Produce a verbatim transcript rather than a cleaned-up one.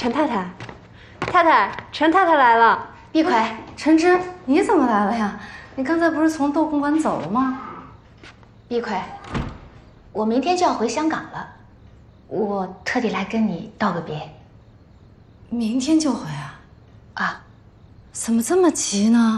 陈太太，太太，陈太太来了。 碧葵，陈芝，你怎么来了呀？你刚才不是从窦公馆走了吗？碧葵，我明天就要回香港了，我特地来跟你道个别。 明天就回啊？ 啊， 怎么这么急呢？